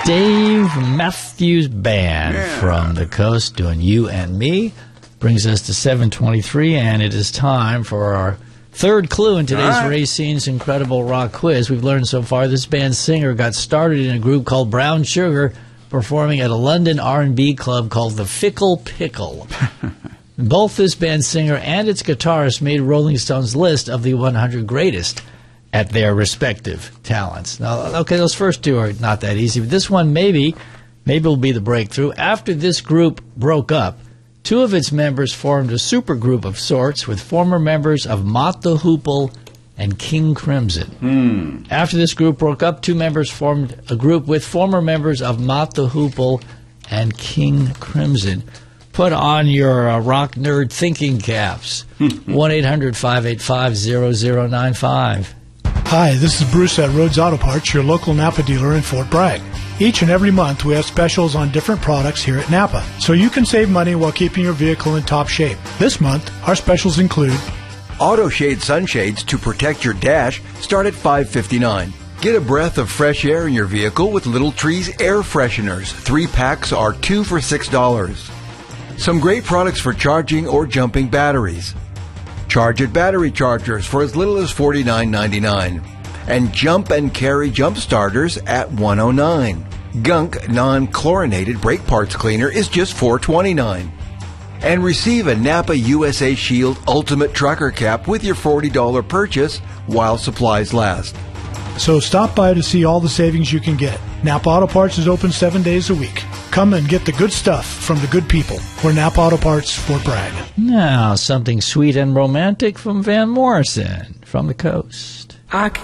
Dave Matthews Band from the coast doing You and Me. Brings us to 7:23, and it is time for our third clue in today's Racine's Incredible Rock Quiz. We've learned so far this band's singer got started in a group called Brown Sugar, performing at a London R&B club called the Fickle Pickle. Both this band's singer and its guitarist made Rolling Stone's list of the 100 greatest at their respective talents. Now, okay, those first two are not that easy, but this one maybe will be the breakthrough. After this group broke up, two of its members formed a supergroup of sorts with former members of Mott the Hoople and King Crimson. After this group broke up, two members formed a group with former members of Mott the Hoople and King Crimson. Put on your rock nerd thinking caps. 1-800-585-0095. Hi, this is Bruce at Rhodes Auto Parts, your local Napa dealer in Fort Bragg. Each and every month we have specials on different products here at Napa, so you can save money while keeping your vehicle in top shape. This month, our specials include Auto Shade sunshades to protect your dash start at $5.59. Get a breath of fresh air in your vehicle with Little Trees air fresheners. 3 packs are 2 for $6. Some great products for charging or jumping batteries. Charge It battery chargers for as little as $49.99. And Jump and Carry jump starters at $109. Gunk non-chlorinated brake parts cleaner is just $4.29. And receive a Napa USA Shield Ultimate Trucker Cap with your $40 purchase while supplies last. So stop by to see all the savings you can get. Napa Auto Parts is open 7 days a week. Come and get the good stuff from the good people. We're Napa Auto Parts, Fort Bragg. Now, something sweet and romantic from Van Morrison from the coast.